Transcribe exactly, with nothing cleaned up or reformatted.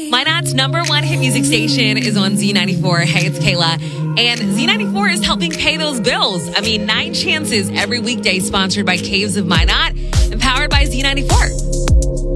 Minot's number one hit music station is on Z ninety-four. Hey, it's Kayla. And Z ninety-four is helping pay those bills. I mean, Nine Chances every weekday, sponsored by Caves of Minot and powered by Z ninety-four.